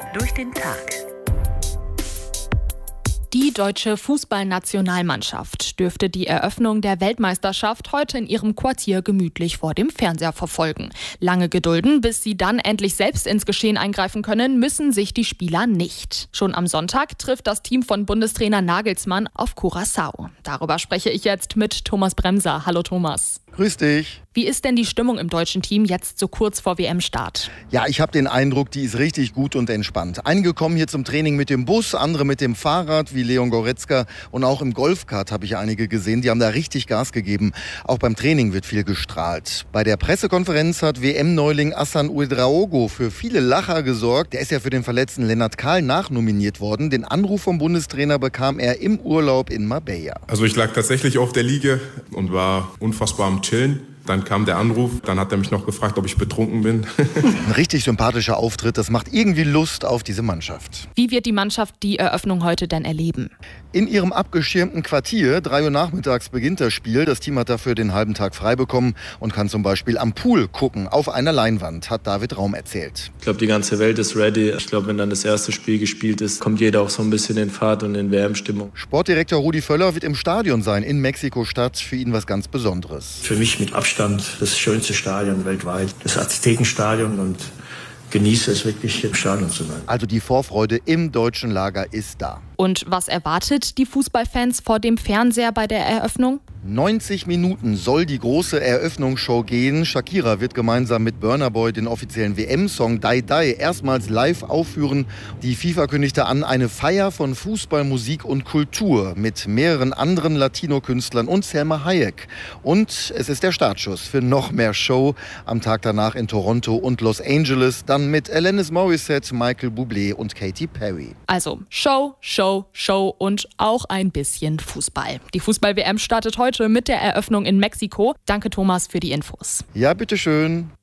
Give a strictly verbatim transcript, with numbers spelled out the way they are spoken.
durch den Tag. Die deutsche Fußballnationalmannschaft dürfte die Eröffnung der Weltmeisterschaft heute in ihrem Quartier gemütlich vor dem Fernseher verfolgen. Lange gedulden, bis sie dann endlich selbst ins Geschehen eingreifen können, müssen sich die Spieler nicht. Schon am Sonntag trifft das Team von Bundestrainer Nagelsmann auf Curaçao. Darüber spreche ich jetzt mit Thomas Bremser. Hallo Thomas. Grüß dich. Wie ist denn die Stimmung im deutschen Team jetzt so kurz vor W M-Start? Ja, ich habe den Eindruck, die ist richtig gut und entspannt. Einige kommen hier zum Training mit dem Bus, andere mit dem Fahrrad, wie Leon Goretzka. Und auch im Golfkart habe ich einige gesehen, die haben da richtig Gas gegeben. Auch beim Training wird viel gestrahlt. Bei der Pressekonferenz hat W M-Neuling Hassan Ouedraogo für viele Lacher gesorgt. Der ist ja für den verletzten Lennart Kahl nachnominiert worden. Den Anruf vom Bundestrainer bekam er im Urlaub in Marbella. Also ich lag tatsächlich auf der Liege und war unfassbar am Chillen. Dann kam der Anruf, dann hat er mich noch gefragt, ob ich betrunken bin. Ein richtig sympathischer Auftritt, das macht irgendwie Lust auf diese Mannschaft. Wie wird die Mannschaft die Eröffnung heute denn erleben? In ihrem abgeschirmten Quartier, drei Uhr nachmittags beginnt das Spiel. Das Team hat dafür den halben Tag frei bekommen und kann zum Beispiel am Pool gucken, auf einer Leinwand, hat David Raum erzählt. Ich glaube, die ganze Welt ist ready. Ich glaube, wenn dann das erste Spiel gespielt ist, kommt jeder auch so ein bisschen in Fahrt und in W M-Stimmung. Sportdirektor Rudi Völler wird im Stadion sein, in Mexiko-Stadt, für ihn was ganz Besonderes. Für mich mit Abstand das schönste Stadion weltweit, das Aztekenstadion, und genieße es wirklich, im Stadion zu sein. Also die Vorfreude im deutschen Lager ist da. Und was erwartet die Fußballfans vor dem Fernseher bei der Eröffnung? neunzig Minuten soll die große Eröffnungsshow gehen. Shakira wird gemeinsam mit Burna Boy den offiziellen W M-Song Die Die erstmals live aufführen. Die FIFA kündigte an, eine Feier von Fußball, Musik und Kultur mit mehreren anderen Latino-Künstlern und Selma Hayek. Und es ist der Startschuss für noch mehr Show am Tag danach in Toronto und Los Angeles. Dann mit Alanis Morissette, Michael Bublé und Katy Perry. Also Show, Show, Show und auch ein bisschen Fußball. Die Fußball-W M startet heute mit der Eröffnung in Mexiko. Danke Thomas für die Infos. Ja, bitteschön.